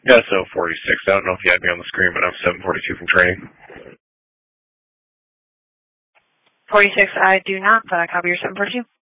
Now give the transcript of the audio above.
Yeah, so 46. I don't know if you had me on the screen, but I'm 742 from training. 46, I do not, but I copy your 742.